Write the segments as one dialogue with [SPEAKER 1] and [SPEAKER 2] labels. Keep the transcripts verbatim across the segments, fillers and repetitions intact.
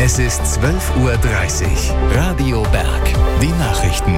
[SPEAKER 1] Es ist zwölf Uhr dreißig. Radio Berg. Die Nachrichten.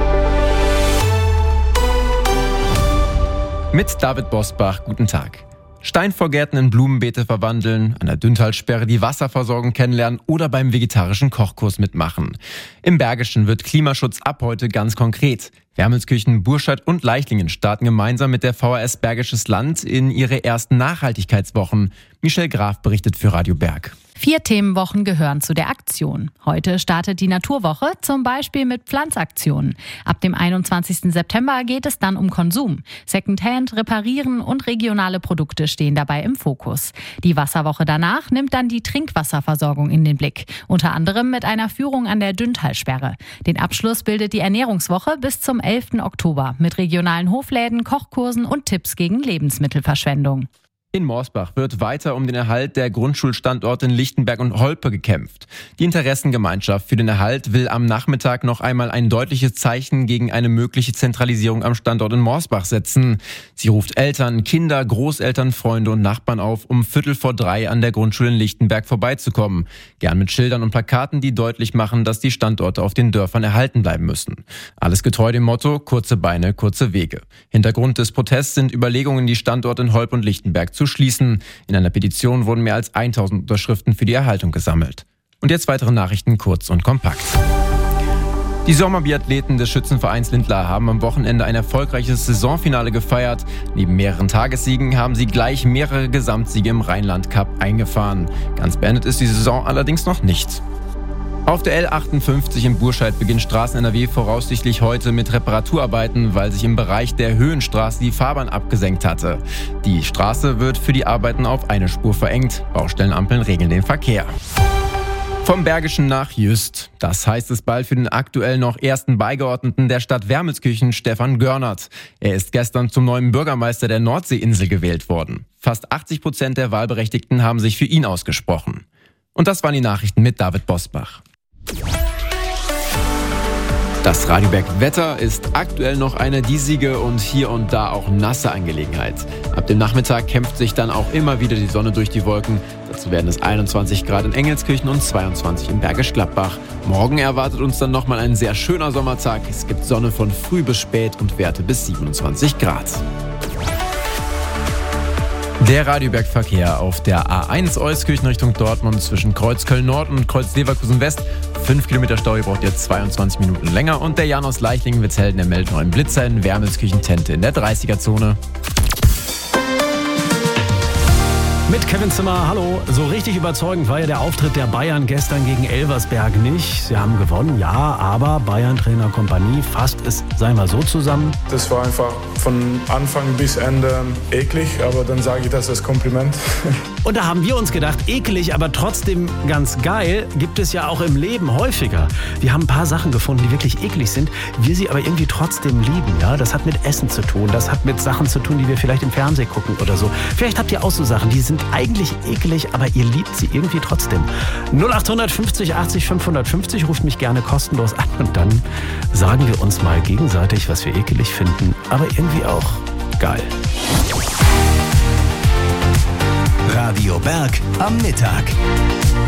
[SPEAKER 2] Mit David Bosbach, guten Tag. Steinvorgärten in Blumenbeete verwandeln, an der Dünntalsperre die Wasserversorgung kennenlernen oder beim vegetarischen Kochkurs mitmachen. Im Bergischen wird Klimaschutz ab heute ganz konkret. Wermelskirchen, Burscheid und Leichlingen starten gemeinsam mit der V H S Bergisches Land in ihre ersten Nachhaltigkeitswochen. Michelle Graf berichtet für Radio Berg.
[SPEAKER 3] Vier Themenwochen gehören zu der Aktion. Heute startet die Naturwoche, zum Beispiel mit Pflanzaktionen. Ab dem einundzwanzigsten September geht es dann um Konsum. Secondhand, Reparieren und regionale Produkte stehen dabei im Fokus. Die Wasserwoche danach nimmt dann die Trinkwasserversorgung in den Blick. Unter anderem mit einer Führung an der Dünntalsperre. Den Abschluss bildet die Ernährungswoche bis zum elften Oktober mit regionalen Hofläden, Kochkursen und Tipps gegen Lebensmittelverschwendung.
[SPEAKER 2] In Morsbach wird weiter um den Erhalt der Grundschulstandorte in Lichtenberg und Holpe gekämpft. Die Interessengemeinschaft für den Erhalt will am Nachmittag noch einmal ein deutliches Zeichen gegen eine mögliche Zentralisierung am Standort in Morsbach setzen. Sie ruft Eltern, Kinder, Großeltern, Freunde und Nachbarn auf, um Viertel vor drei an der Grundschule in Lichtenberg vorbeizukommen. Gern mit Schildern und Plakaten, die deutlich machen, dass die Standorte auf den Dörfern erhalten bleiben müssen. Alles getreu dem Motto, kurze Beine, kurze Wege. Hintergrund des Protests sind Überlegungen, die Standorte in Holpe und Lichtenberg zu schließen. In einer Petition wurden mehr als tausend Unterschriften für die Erhaltung gesammelt. Und jetzt weitere Nachrichten kurz und kompakt. Die Sommerbiathleten des Schützenvereins Lindlar haben am Wochenende ein erfolgreiches Saisonfinale gefeiert. Neben mehreren Tagessiegen haben sie gleich mehrere Gesamtsiege im Rheinland-Cup eingefahren. Ganz beendet ist die Saison allerdings noch nicht. Auf der L achtundfünfzig in Burscheid beginnt Straßen N R W voraussichtlich heute mit Reparaturarbeiten, weil sich im Bereich der Höhenstraße die Fahrbahn abgesenkt hatte. Die Straße wird für die Arbeiten auf eine Spur verengt. Baustellenampeln regeln den Verkehr. Vom Bergischen nach Jüst. Das heißt es bald für den aktuell noch ersten Beigeordneten der Stadt Wermelskirchen, Stefan Görnert. Er ist gestern zum neuen Bürgermeister der Nordseeinsel gewählt worden. Fast achtzig Prozent der Wahlberechtigten haben sich für ihn ausgesprochen. Und das waren die Nachrichten mit David Bosbach. Das Radio Berg Wetter ist aktuell noch eine diesige und hier und da auch nasse Angelegenheit. Ab dem Nachmittag kämpft sich dann auch immer wieder die Sonne durch die Wolken. Dazu werden es einundzwanzig Grad in Engelskirchen und zweiundzwanzig in Bergisch Gladbach. Morgen erwartet uns dann nochmal ein sehr schöner Sommertag. Es gibt Sonne von früh bis spät und Werte bis siebenundzwanzig Grad. Der Radioberg-Verkehr auf der A eins Euskirchen Richtung Dortmund zwischen Kreuzköln Nord und Kreuz Leverkusen West. fünf Kilometer Stau, ihr braucht jetzt zweiundzwanzig Minuten länger. Und der Jan aus Leichlingen-Witzhelden, der meldet neuen Blitzer in Wermelskirchen-Tente in der dreißiger-Zone.
[SPEAKER 4] Mit Kevin Zimmer, hallo. So richtig überzeugend war ja der Auftritt der Bayern gestern gegen Elversberg nicht. Sie haben gewonnen, ja, aber Bayern-Trainer Kompanie fasst es, sagen wir so, zusammen.
[SPEAKER 5] Das war einfach von Anfang bis Ende eklig, aber dann sage ich das als Kompliment.
[SPEAKER 4] Und da haben wir uns gedacht, eklig, aber trotzdem ganz geil, gibt es ja auch im Leben häufiger. Wir haben ein paar Sachen gefunden, die wirklich eklig sind, wir sie aber irgendwie trotzdem lieben. Ja? Das hat mit Essen zu tun, das hat mit Sachen zu tun, die wir vielleicht im Fernsehen gucken oder so. Vielleicht habt ihr auch so Sachen, die sind eigentlich eklig, aber ihr liebt sie irgendwie trotzdem. null acht fünfzig achtzig fünfhundertfünfzig, ruft mich gerne kostenlos an und dann sagen wir uns mal gegenseitig, was wir ekelig finden, aber irgendwie auch geil.
[SPEAKER 1] Radio Berg am Mittag.